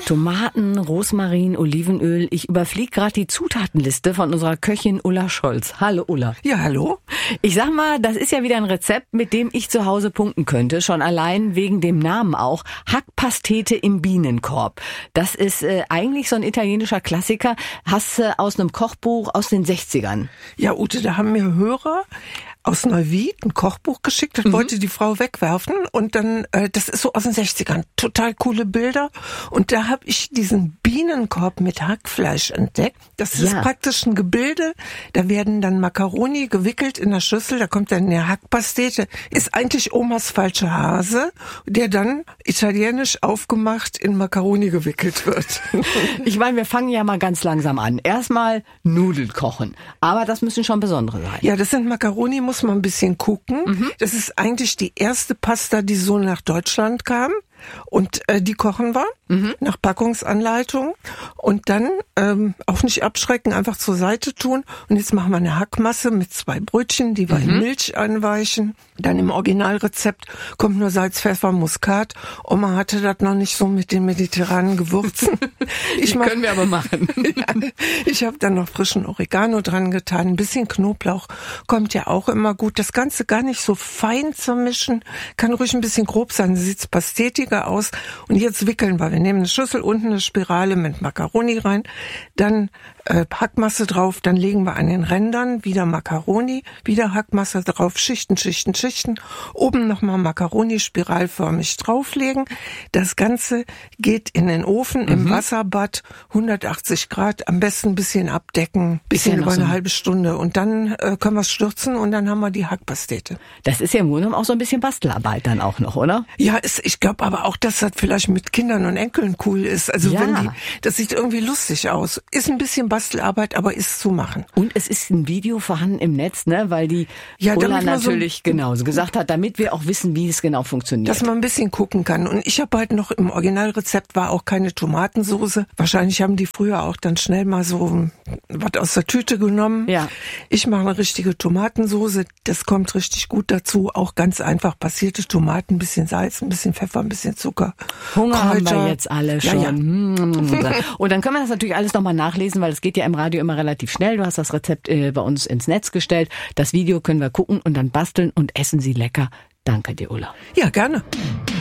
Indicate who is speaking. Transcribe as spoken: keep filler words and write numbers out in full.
Speaker 1: Tomaten, Rosmarin, Olivenöl. Ich überfliege gerade die Zutatenliste von unserer Köchin Ulla Scholz. Hallo Ulla.
Speaker 2: Ja, hallo.
Speaker 1: Ich sag mal, das ist ja wieder ein Rezept, mit dem ich zu Hause punkten könnte. Schon allein wegen dem Namen auch. Hackpastete im Bienenkorb. Das ist äh, eigentlich so ein italienischer Klassiker. Hast du äh, aus einem Kochbuch aus den sechzigern.
Speaker 2: Ja, Ute, da haben mir Hörer aus Neuwied ein Kochbuch geschickt, das mhm. wollte die Frau wegwerfen und dann, äh, das ist so aus den sechzigern, total coole Bilder und da habe ich diesen Bienenkorb mit Hackfleisch entdeckt. Das ist
Speaker 1: ja.
Speaker 2: praktisch ein Gebilde, da werden dann Macaroni gewickelt in der Schüssel, da kommt dann eine Hackpastete, ist eigentlich Omas falscher Hase, der dann italienisch aufgemacht in Macaroni gewickelt wird.
Speaker 1: Ich meine, wir fangen ja mal ganz langsam an. Erstmal Nudeln kochen, aber das müssen schon besondere sein.
Speaker 2: Ja, das sind Macaroni, muss man ein bisschen gucken. Mhm. Das ist eigentlich die erste Pasta, die so nach Deutschland kam. Und äh, die kochen wir mhm. nach Packungsanleitung und dann ähm, auch nicht abschrecken, einfach zur Seite tun. Und jetzt machen wir eine Hackmasse mit zwei Brötchen, die wir mhm. in Milch einweichen. Dann im Originalrezept kommt nur Salz, Pfeffer, Muskat. Oma hatte das noch nicht so mit den mediterranen Gewürzen.
Speaker 1: Ich mach, können wir aber machen.
Speaker 2: Ja, ich habe dann noch frischen Oregano dran getan, ein bisschen Knoblauch kommt ja auch immer gut. Das Ganze gar nicht so fein zermischen, kann ruhig ein bisschen grob sein, dann sieht's pastetiger aus. Und jetzt wickeln wir. Wir nehmen eine Schüssel, unten eine Spirale mit Macaroni rein, dann äh, Hackmasse drauf, dann legen wir an den Rändern wieder Macaroni, wieder Hackmasse drauf, Schichten, Schichten, Schichten. Oben nochmal Macaroni spiralförmig drauflegen. Das Ganze geht in den Ofen mhm. im Wasserbad, hundertachtzig Grad, am besten ein bisschen abdecken, bisschen über eine so halbe Stunde. Und dann äh, können wir es stürzen und dann haben wir die Hackpastete.
Speaker 1: Das ist ja im Grunde genommen auch so ein bisschen Bastelarbeit dann auch noch, oder?
Speaker 2: Ja, ist, ich glaube aber auch, dass das vielleicht mit Kindern und Enkeln cool ist. Also
Speaker 1: ja.
Speaker 2: wenn die, das sieht irgendwie lustig aus. Ist ein bisschen Bastelarbeit, aber ist zu machen.
Speaker 1: Und es ist ein Video vorhanden im Netz, ne, weil die ja, Ulla natürlich so genauso gesagt hat, damit wir auch wissen, wie es genau funktioniert.
Speaker 2: Dass man ein bisschen gucken kann. Und ich habe halt noch im Originalrezept war auch keine Tomatensoße. Wahrscheinlich haben die früher auch dann schnell mal so was aus der Tüte genommen.
Speaker 1: Ja.
Speaker 2: Ich mache eine richtige Tomatensoße. Das kommt richtig gut dazu. Auch ganz einfach passierte Tomaten, ein bisschen Salz, ein bisschen Pfeffer, ein bisschen Zucker.
Speaker 1: Hunger haben wir jetzt alle schon.
Speaker 2: Ja, ja.
Speaker 1: Und dann können wir das natürlich alles nochmal nachlesen, weil es geht ja im Radio immer relativ schnell. Du hast das Rezept äh, bei uns ins Netz gestellt. Das Video können wir gucken und dann basteln und essen sie lecker. Danke dir, Ulla.
Speaker 2: Ja, gerne.